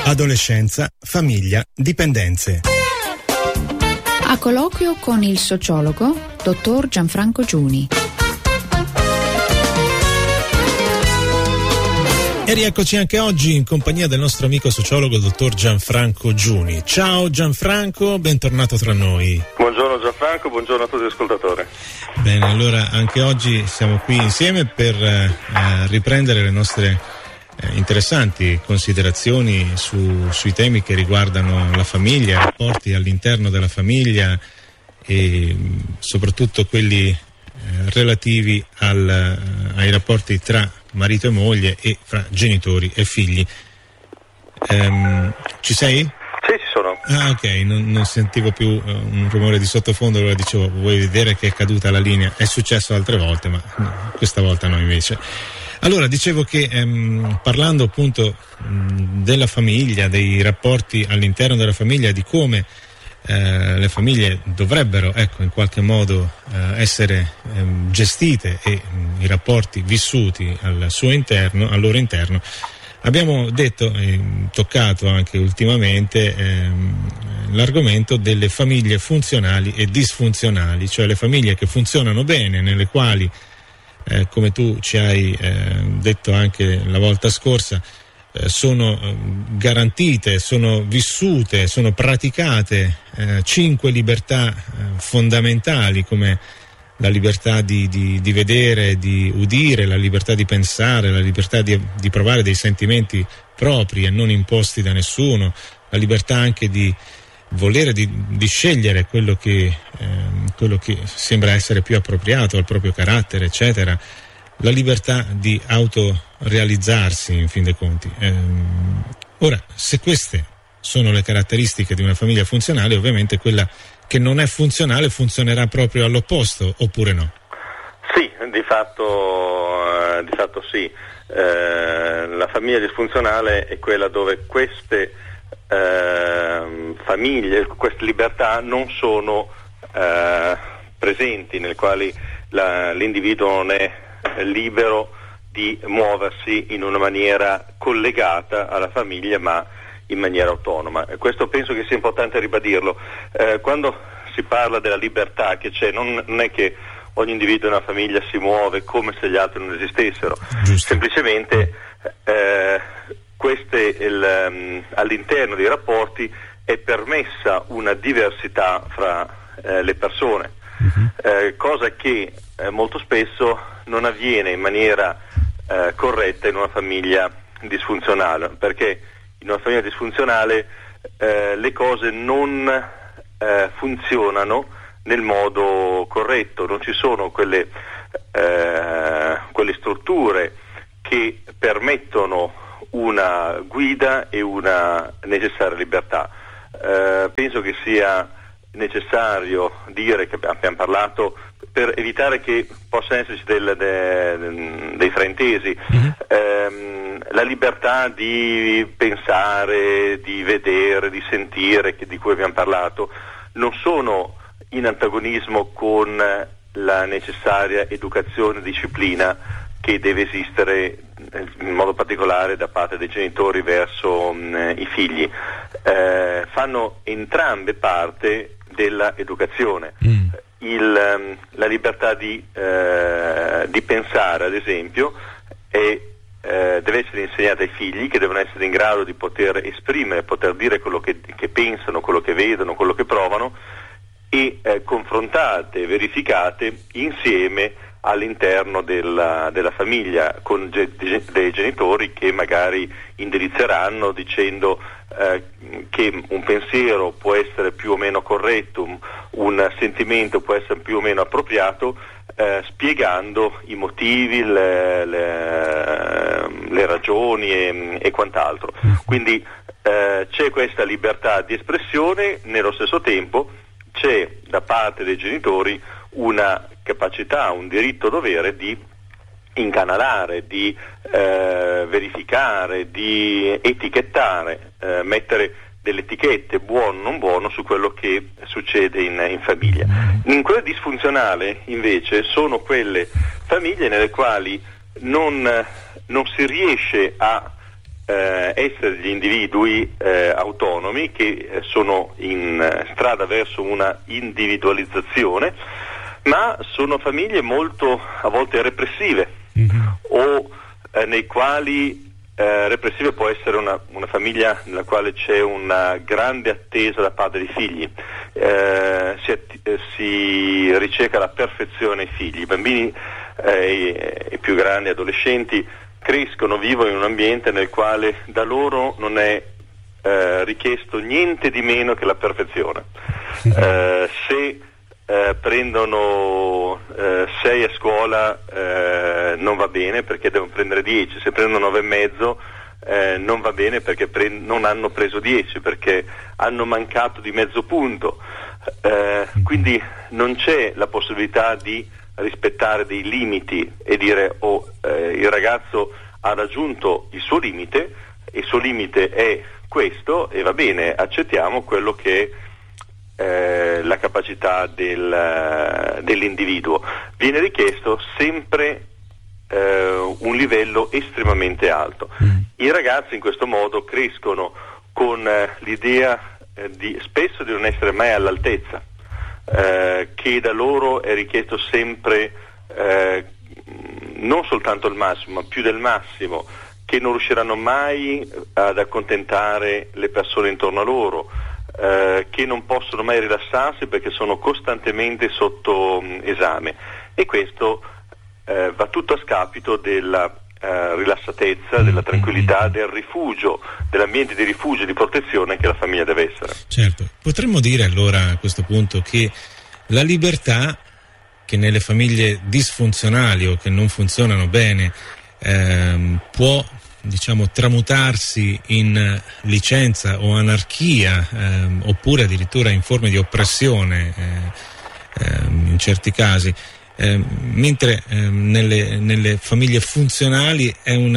Adolescenza, famiglia, dipendenze. A colloquio con il sociologo dottor Gianfranco Giuni. E rieccoci anche oggi in compagnia del nostro amico sociologo dottor Gianfranco Giuni. Ciao Gianfranco, bentornato tra noi. Buongiorno Gianfranco, buongiorno a tutti gli ascoltatori. Bene, allora anche oggi siamo qui insieme per riprendere le nostre interessanti considerazioni sui temi che riguardano la famiglia, i rapporti all'interno della famiglia e soprattutto quelli relativi ai rapporti tra marito e moglie e fra genitori e figli. Ci sei? Sì, ci sono. Ah, ok, non sentivo più un rumore di sottofondo, allora dicevo, vuoi vedere che è caduta la linea? È successo altre volte, ma no, questa volta no invece. Allora, dicevo che parlando appunto della famiglia, dei rapporti all'interno della famiglia, di come le famiglie dovrebbero, in qualche modo essere gestite e i rapporti vissuti al loro interno, abbiamo detto e toccato anche ultimamente l'argomento delle famiglie funzionali e disfunzionali, cioè le famiglie che funzionano bene, nelle quali come tu ci hai detto anche la volta scorsa, sono garantite, sono vissute, sono praticate 5 libertà fondamentali, come la libertà di vedere, di udire, la libertà di pensare, la libertà di provare dei sentimenti propri e non imposti da nessuno, la libertà anche di volere di scegliere quello che sembra essere più appropriato al proprio carattere, eccetera, la libertà di autorealizzarsi in fin dei conti. Ora, se queste sono le caratteristiche di una famiglia funzionale, ovviamente quella che non è funzionale funzionerà proprio all'opposto, oppure no? Sì, di fatto sì. La famiglia disfunzionale è quella dove queste famiglie, queste libertà non sono presenti, nel quali l'individuo non è libero di muoversi in una maniera collegata alla famiglia, ma in maniera autonoma. Questo penso che sia importante ribadirlo. Quando si parla della libertà che c'è, non è che ogni individuo in una famiglia si muove come se gli altri non esistessero. Giusto. Semplicemente all'interno dei rapporti è permessa una diversità fra le persone, cosa che molto spesso non avviene in maniera corretta in una famiglia disfunzionale, perché in una famiglia disfunzionale le cose non funzionano nel modo corretto, non ci sono quelle strutture che permettono una guida e una necessaria libertà. Penso che sia necessario dire, che abbiamo parlato, per evitare che possa esserci dei fraintesi, la libertà di pensare, di vedere, di sentire, di cui abbiamo parlato, non sono in antagonismo con la necessaria educazione e disciplina che deve esistere in modo particolare da parte dei genitori verso i figli. Fanno entrambe parte della educazione. La libertà di pensare, ad esempio, deve essere insegnata ai figli, che devono essere in grado di poter esprimere, poter dire quello che pensano, quello che vedono, quello che provano, e confrontate, verificate insieme all'interno della famiglia, con dei genitori che magari indirizzeranno dicendo che un pensiero può essere più o meno corretto, un sentimento può essere più o meno appropriato, spiegando i motivi, le ragioni e quant'altro. Quindi c'è questa libertà di espressione, nello stesso tempo c'è da parte dei genitori una capacità, un diritto-dovere di incanalare, di verificare, di etichettare, mettere delle etichette, buono o non buono, su quello che succede in famiglia. In quella disfunzionale invece sono quelle famiglie nelle quali non si riesce a essere gli individui autonomi che sono in strada verso una individualizzazione, ma sono famiglie molto a volte repressive, o nei quali repressive può essere una famiglia nella quale c'è una grande attesa da parte dei figli, si ricerca la perfezione ai figli. I bambini i più grandi, adolescenti, crescono, vivono in un ambiente nel quale da loro non è richiesto niente di meno che la perfezione. Se prendono 6 a scuola non va bene perché devono prendere 10, se prendono 9,5 non va bene perché non hanno preso 10, perché hanno mancato di mezzo punto, quindi non c'è la possibilità di rispettare dei limiti e dire il ragazzo ha raggiunto il suo limite, il suo limite è questo e va bene, accettiamo quello che la capacità dell'individuo. Viene richiesto sempre un livello estremamente alto. I ragazzi in questo modo crescono con l'idea spesso di non essere mai all'altezza, che da loro è richiesto sempre non soltanto il massimo, ma più del massimo, che non riusciranno mai ad accontentare le persone intorno a loro, che non possono mai rilassarsi perché sono costantemente sotto esame, e questo va tutto a scapito della rilassatezza, della tranquillità, del rifugio, dell'ambiente di rifugio e di protezione che la famiglia deve essere. Certo, potremmo dire allora a questo punto che la libertà che nelle famiglie disfunzionali o che non funzionano bene può, diciamo, tramutarsi in licenza o anarchia, oppure addirittura in forme di oppressione in certi casi, mentre nelle famiglie funzionali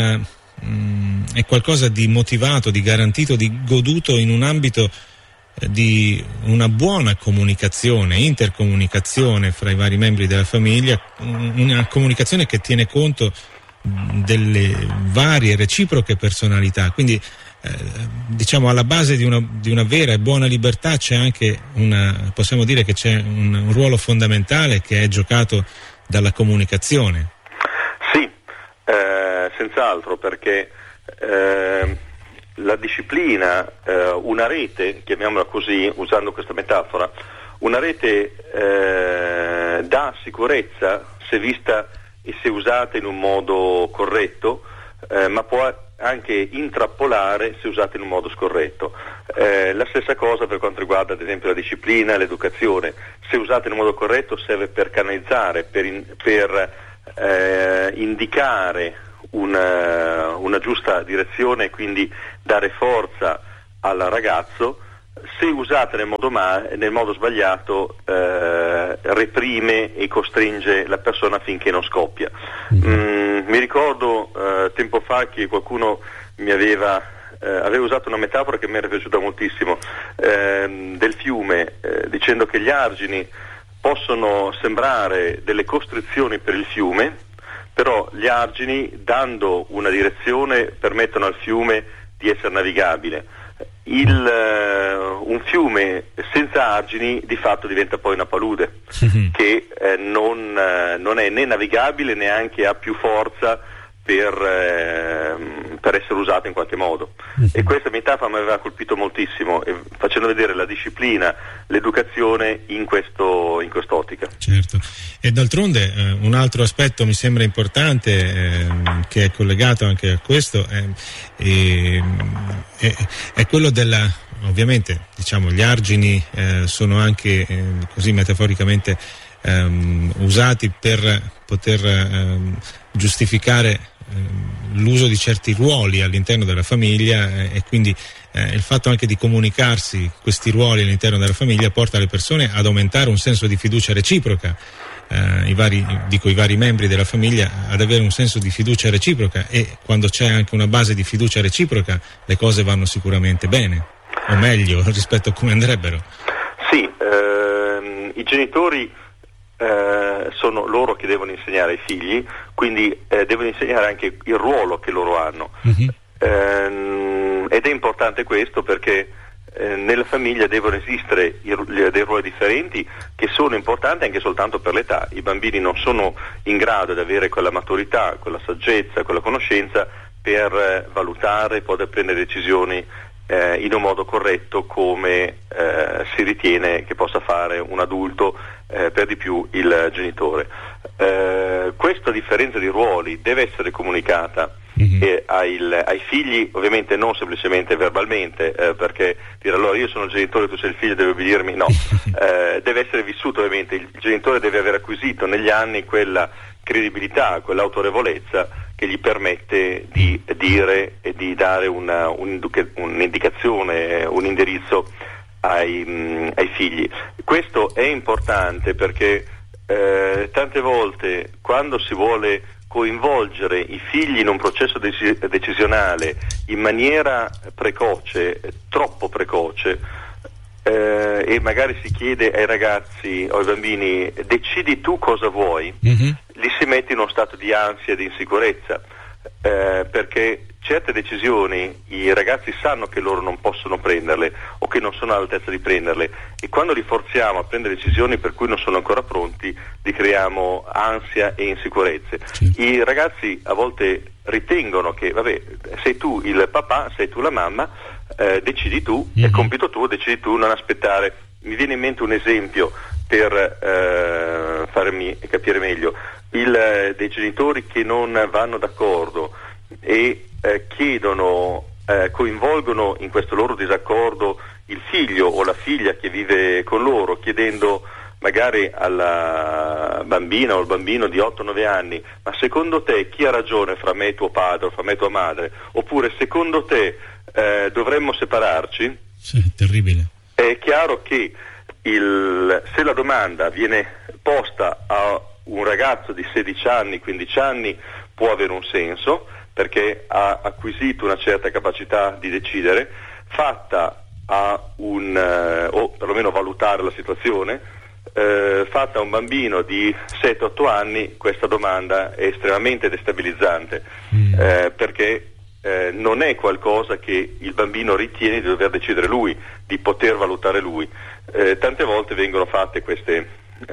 è qualcosa di motivato, di garantito, di goduto in un ambito di una buona comunicazione, intercomunicazione fra i vari membri della famiglia, una comunicazione che tiene conto delle varie reciproche personalità. Quindi diciamo alla base di una vera e buona libertà c'è anche possiamo dire che c'è un ruolo fondamentale che è giocato dalla comunicazione. Sì, senz'altro, perché la disciplina, una rete, chiamiamola così, usando questa metafora, una rete dà sicurezza se vista e se usata in un modo corretto, ma può anche intrappolare se usata in un modo scorretto. La stessa cosa per quanto riguarda ad esempio la disciplina, l'educazione. Se usata in un modo corretto serve per canalizzare, per indicare una giusta direzione e quindi dare forza al ragazzo. Se usata nel modo sbagliato reprime e costringe la persona finché non scoppia. Mi ricordo tempo fa che qualcuno mi aveva usato una metafora che mi era piaciuta moltissimo, del fiume, dicendo che gli argini possono sembrare delle costrizioni per il fiume, però gli argini, dando una direzione, permettono al fiume di essere navigabile. Un fiume senza argini di fatto diventa poi una palude che non è né navigabile, neanche ha più forza per essere usato in qualche modo. E questa metafora mi aveva colpito moltissimo, facendo vedere la disciplina, l'educazione in quest'ottica. Certo. E d'altronde un altro aspetto mi sembra importante, che è collegato anche a questo, è quello ovviamente, diciamo, gli argini sono anche così metaforicamente usati per poter giustificare l'uso di certi ruoli all'interno della famiglia, e quindi il fatto anche di comunicarsi questi ruoli all'interno della famiglia porta le persone ad aumentare un senso di fiducia reciproca, i vari membri della famiglia ad avere un senso di fiducia reciproca, e quando c'è anche una base di fiducia reciproca le cose vanno sicuramente bene, o meglio rispetto a come andrebbero. Sì, i genitori sono loro che devono insegnare ai figli, quindi devono insegnare anche il ruolo che loro hanno. Ed è importante questo perché nella famiglia devono esistere dei ruoli differenti che sono importanti anche soltanto per l'età. I bambini non sono in grado di avere quella maturità, quella saggezza, quella conoscenza per valutare, poter prendere decisioni in un modo corretto come si ritiene che possa fare un adulto, per di più il genitore. Questa differenza di ruoli deve essere comunicata ai figli, ovviamente non semplicemente verbalmente, perché dire allora io sono il genitore, tu sei il figlio, devi obbdirmi, no. Deve essere vissuto, ovviamente il genitore deve aver acquisito negli anni quella credibilità, quell'autorevolezza che gli permette di dire e di dare un'indicazione, un indirizzo ai figli. Questo è importante perché tante volte quando si vuole coinvolgere i figli in un processo decisionale in maniera precoce, troppo precoce, e magari si chiede ai ragazzi o ai bambini decidi tu cosa vuoi, li si mette in uno stato di ansia e di insicurezza, perché certe decisioni i ragazzi sanno che loro non possono prenderle o che non sono all'altezza di prenderle, e quando li forziamo a prendere decisioni per cui non sono ancora pronti, li creiamo ansia e insicurezze. I ragazzi a volte ritengono che vabbè, sei tu il papà, sei tu la mamma, decidi tu, è compito tuo, decidi tu, non aspettare. Mi viene in mente un esempio per farmi capire meglio. Dei genitori che non vanno d'accordo e coinvolgono in questo loro disaccordo il figlio o la figlia che vive con loro, chiedendo magari alla bambina o al bambino di 8-9 anni: ma secondo te chi ha ragione fra me e tuo padre o fra me e tua madre? Oppure secondo te dovremmo separarci? Sì, terribile. È chiaro che se la domanda viene posta a un ragazzo di 16 anni, 15 anni, può avere un senso, perché ha acquisito una certa capacità di decidere, fatta o perlomeno valutare la situazione, fatta a un bambino di 7-8 anni, questa domanda è estremamente destabilizzante, perché non è qualcosa che il bambino ritiene di dover decidere lui, di poter valutare lui. Tante volte vengono fatte queste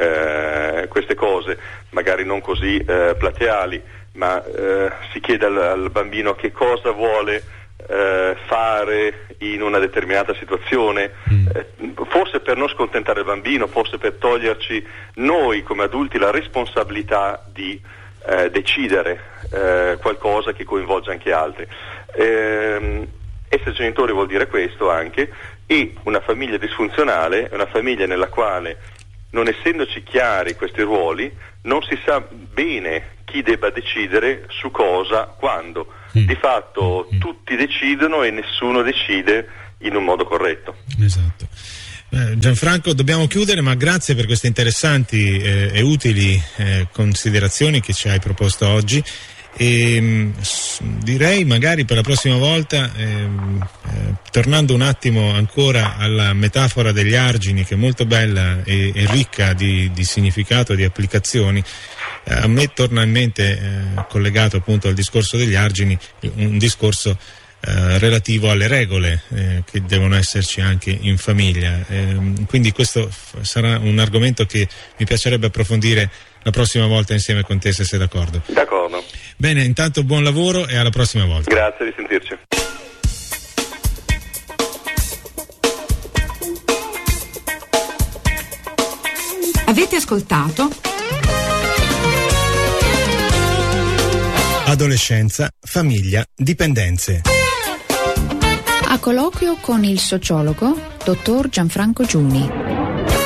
cose, magari non così plateali, ma si chiede al bambino che cosa vuole fare in una determinata situazione, forse per non scontentare il bambino, forse per toglierci noi come adulti la responsabilità di decidere qualcosa che coinvolge anche altri. Essere genitori vuol dire questo anche, e una famiglia disfunzionale è una famiglia nella quale, non essendoci chiari questi ruoli, non si sa bene chi debba decidere su cosa, quando. Di fatto tutti decidono e nessuno decide in un modo corretto. Esatto. Gianfranco, dobbiamo chiudere, ma grazie per queste interessanti e utili considerazioni che ci hai proposto oggi. E direi magari per la prossima volta, tornando un attimo ancora alla metafora degli argini, che è molto bella e ricca di significato, di applicazioni, a me torna in mente, collegato appunto al discorso degli argini, un discorso relativo alle regole che devono esserci anche in famiglia, quindi questo sarà un argomento che mi piacerebbe approfondire la prossima volta insieme con te, se sei d'accordo. D'accordo. Bene, intanto buon lavoro e alla prossima volta. Grazie, di sentirci. Avete ascoltato Adolescenza, famiglia, dipendenze. A colloquio con il sociologo dottor Gianfranco Giuni.